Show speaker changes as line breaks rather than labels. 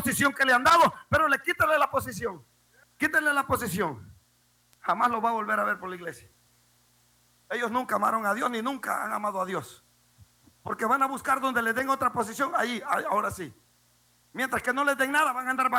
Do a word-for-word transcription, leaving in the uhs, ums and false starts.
posición que le han dado, pero le quítale la posición. Quítale la posición. Jamás lo va a volver a ver por la iglesia. Ellos nunca amaron a Dios ni nunca han amado a Dios. Porque van a buscar donde les den otra posición. Ahí, ahí ahora sí. Mientras que no les den nada, van a andar